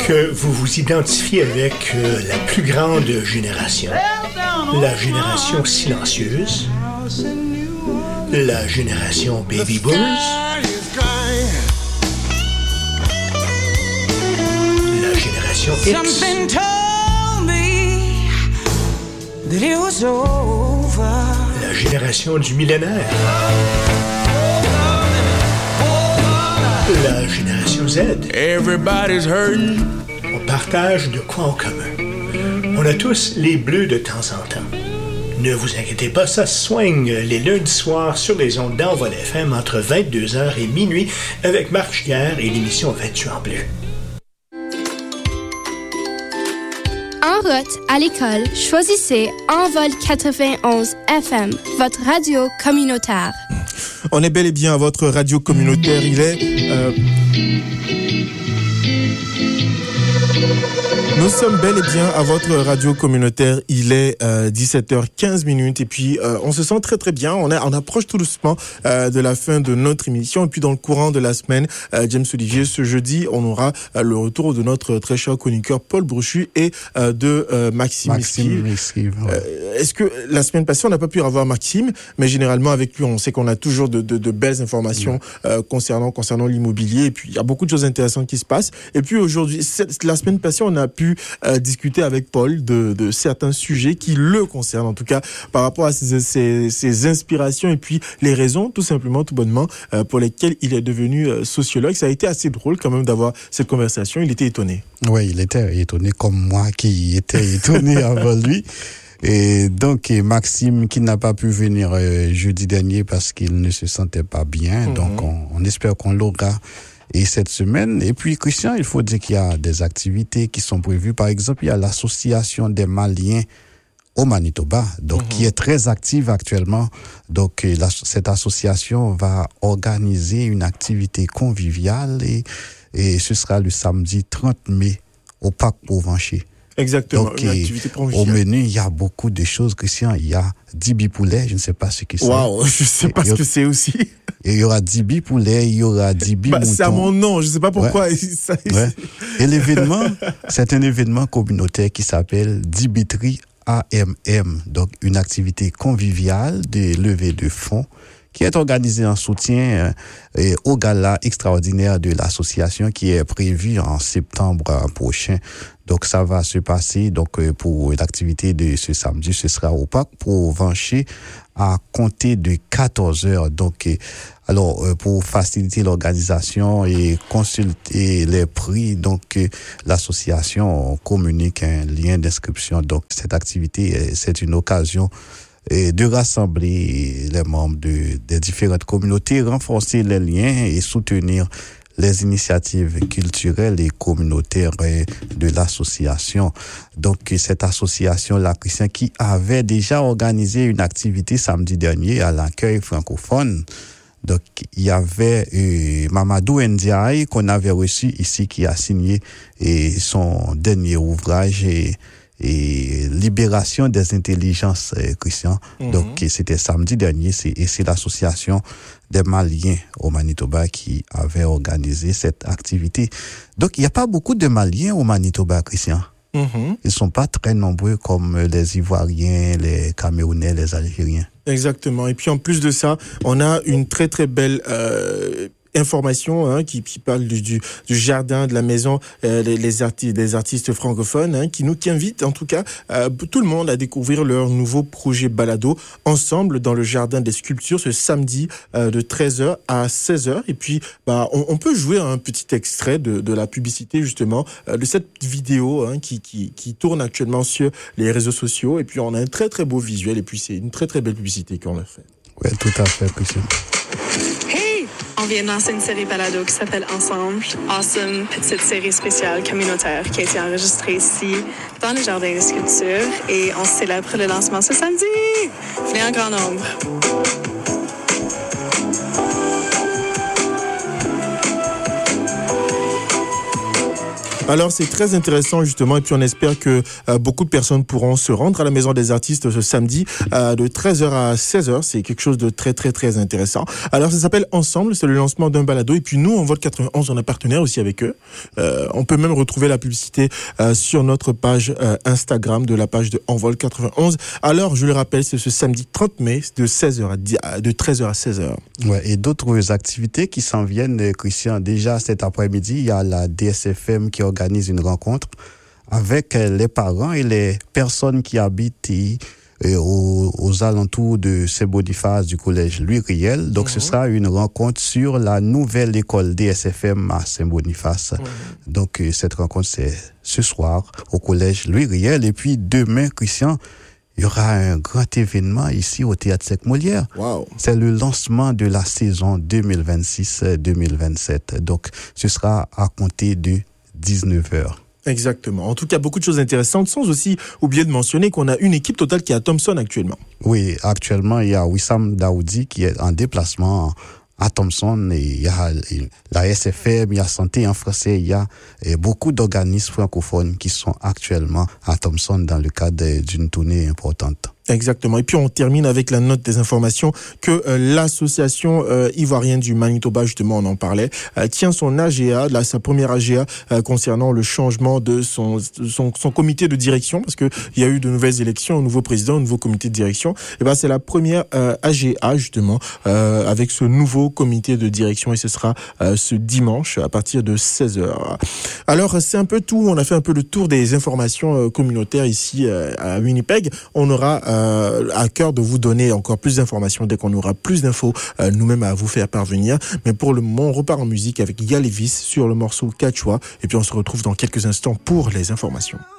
que vous vous identifiez avec la plus grande génération, la génération silencieuse, la génération baby boomers, la génération X, la génération du millénaire, la génération Z. Everybody's hurting. On partage de quoi en commun. On a tous les bleus de temps en temps. Ne vous inquiétez pas, ça se soigne les lundis soirs sur les ondes d'Envol FM entre 22h et minuit avec Marc Giguère et l'émission 28 en bleu. En route à l'école, choisissez Envol 91 FM, votre radio communautaire. On est bel et bien à votre radio communautaire. Il est... Nous sommes bel et bien à votre radio communautaire. Il est 17h15 et puis on se sent très très bien. On approche tout doucement de la fin de notre émission. Et puis dans le courant de la semaine, James Olivier, ce jeudi, on aura le retour de notre très cher chroniqueur Paul Brochu et de Maxime Misquive. Est-ce que la semaine passée, on n'a pas pu avoir Maxime, mais généralement avec lui, on sait qu'on a toujours de belles informations concernant l'immobilier. Et puis il y a beaucoup de choses intéressantes qui se passent. Et puis aujourd'hui, la semaine passée, on a pu discuter avec Paul de certains sujets qui le concernent, en tout cas par rapport à ses inspirations et puis les raisons, tout simplement, tout bonnement, pour lesquelles il est devenu sociologue. Ça a été assez drôle quand même d'avoir cette conversation. Il était étonné. Oui, il était étonné comme moi qui était étonné avant lui. Et donc, Maxime qui n'a pas pu venir jeudi dernier parce qu'il ne se sentait pas bien. Donc, on espère qu'on l'aura et cette semaine. Et puis, Christian, il faut dire qu'il y a des activités qui sont prévues. Par exemple, il y a l'association des Maliens au Manitoba, donc qui est très active actuellement. Donc, cette association va organiser une activité conviviale et ce sera le samedi 30 mai au parc Provencher. Exactement, donc, une activité conviviale. Au menu, il y a beaucoup de choses, Christian. Il y a Dibi poulet, je ne sais pas ce que c'est. Waouh, je ne sais pas ce que c'est aussi. Et il y aura Dibi poulet, il y aura Dibi mouton. C'est à mon nom, je ne sais pas pourquoi. Ouais. Et l'événement, c'est un événement communautaire qui s'appelle Dibitri AMM, donc une activité conviviale de levée de fonds qui est organisée en soutien au gala extraordinaire de l'association qui est prévu en septembre prochain. Donc ça va se passer pour l'activité de ce samedi, ce sera au parc Provencher à compter de 14h. Donc pour faciliter l'organisation et consulter les prix, donc l'association communique un lien d'inscription. Donc cette activité, c'est une occasion de rassembler les membres des différentes communautés, renforcer les liens et soutenir les initiatives culturelles et communautaires de l'association. Donc, cette association-là, Christian, qui avait déjà organisé une activité samedi dernier à l'accueil francophone. Donc, il y avait Mamadou Ndiaye qu'on avait reçu ici, qui a signé son dernier ouvrage et Libération des intelligences, Christian. Donc, c'était samedi dernier, c'est l'association des Maliens au Manitoba qui avait organisé cette activité. Donc, il n'y a pas beaucoup de Maliens au Manitoba, Christian. Ils ne sont pas très nombreux comme les Ivoiriens, les Camerounais, les Algériens. Exactement. Et puis, en plus de ça, on a une très, très belle information qui parle du jardin de la maison des artistes francophones qui invitent en tout cas tout le monde à découvrir leur nouveau projet balado ensemble dans le jardin des sculptures ce samedi de 13h à 16h et puis on peut jouer un petit extrait de la publicité justement de cette vidéo qui tourne actuellement sur les réseaux sociaux et puis on a un très très beau visuel et puis c'est une très très belle publicité qu'on a fait. Oui, tout à fait, Christian. On vient de lancer une série balado qui s'appelle Ensemble. Awesome, petite série spéciale communautaire qui a été enregistrée ici, dans le Jardin des Sculptures. Et on célèbre le lancement ce samedi. Venez en grand nombre. Alors c'est très intéressant justement et puis on espère que beaucoup de personnes pourront se rendre à la Maison des Artistes ce samedi de 13h à 16h. C'est quelque chose de très très très intéressant. Alors ça s'appelle Ensemble, c'est le lancement d'un balado et puis nous Envol 91 on est partenaire aussi avec eux. On peut même retrouver la publicité sur notre page Instagram de la page de Envol 91. Alors je le rappelle, c'est ce samedi 30 mai de 13h à 16h. Ouais, et d'autres activités qui s'en viennent, Christian. Déjà cet après-midi, il y a la DSFM qui organise une rencontre avec les parents et les personnes qui habitent aux alentours de Saint-Boniface du collège Louis Riel. Donc ce sera une rencontre sur la nouvelle école DSFM à Saint-Boniface. Donc cette rencontre c'est ce soir au collège Louis Riel. Et puis demain, Christian, il y aura un grand événement ici au Théâtre Sec Molière. Wow. C'est le lancement de la saison 2026-2027. Donc, ce sera à compter de 19h. Exactement. En tout cas, beaucoup de choses intéressantes, sans aussi oublier de mentionner qu'on a une équipe totale qui est à Thompson actuellement. Oui, actuellement, il y a Wissam Daoudi qui est en déplacement à Thompson, et il y a la SFM, il y a Santé en français, il y a beaucoup d'organismes francophones qui sont actuellement à Thompson dans le cadre d'une tournée importante. Exactement. Et puis on termine avec la note des informations que l'association ivoirienne du Manitoba, justement on en parlait, tient son AGA, sa première AGA concernant le changement de son comité de direction, parce que il y a eu de nouvelles élections, un nouveau président, un nouveau comité de direction. Et ben c'est la première AGA justement avec ce nouveau comité de direction et ce sera ce dimanche à partir de 16h. Alors c'est un peu tout, on a fait un peu le tour des informations communautaires ici à Winnipeg. On aura à cœur de vous donner encore plus d'informations dès qu'on aura plus d'infos nous-mêmes à vous faire parvenir. Mais pour le moment, on repart en musique avec Yalevis sur le morceau Quechua et puis on se retrouve dans quelques instants pour les informations.